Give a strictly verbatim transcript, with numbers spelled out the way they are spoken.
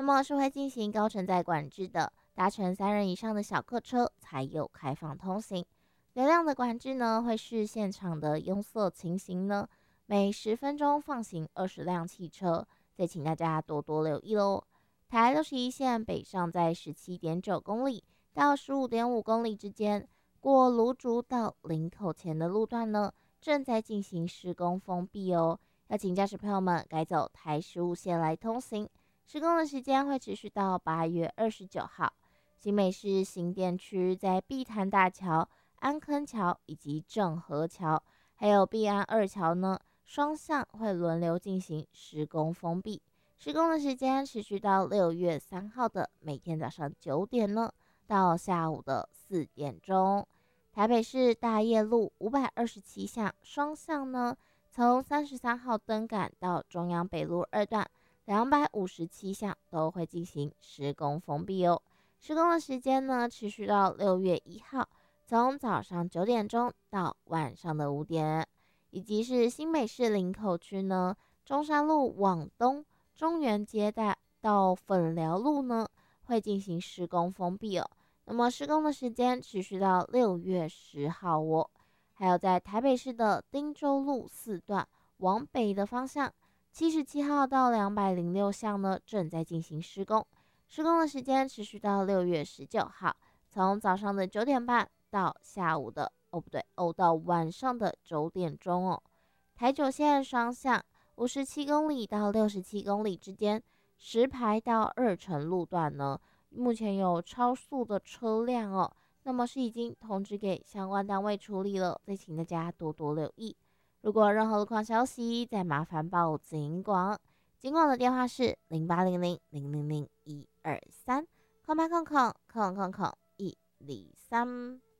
那么是会进行高承载管制的，搭乘三人以上的小客车才有开放通行。流量的管制呢，会视现场的拥塞情形呢，每十分钟放行二十辆汽车，再请大家多多留意喽。台六十一线北上在十七点九公里到十五点五公里之间，过芦竹到林口前的路段呢，正在进行施工封闭哦，要请驾驶朋友们改走台十五线来通行。施工的时间会持续到八月二十九号。新北市新店区在碧潭大桥、安坑桥以及正和桥，还有碧安二桥呢，双向会轮流进行施工封闭。施工的时间持续到六月三号的每天早上九点呢，到下午的四点钟。台北市大业路五百二十七巷双向呢，从三十三号登杆到中央北路二段两百五十七巷都会进行施工封闭哦。施工的时间呢，持续到六月一号，从早上九点钟到晚上的五点。以及是新北市林口区呢，中山路往东中原街带到粉寮路呢，会进行施工封闭哦。那么施工的时间持续到六月十号哦。还有在台北市的汀州路四段往北的方向，七十七号到两百零六巷呢，正在进行施工。施工的时间持续到六月十九号，从早上的九点半到下午的哦不对哦到晚上的九点钟哦。台九线双向五十七公里到六十七公里之间，石牌到二城路段呢，目前有超速的车辆哦，那么是已经通知给相关单位处理了，再请大家多多留意。如果有任何路况消息，再麻烦报警广。警广的电话是零八零零零零零一二三，空八空空空空空一二三。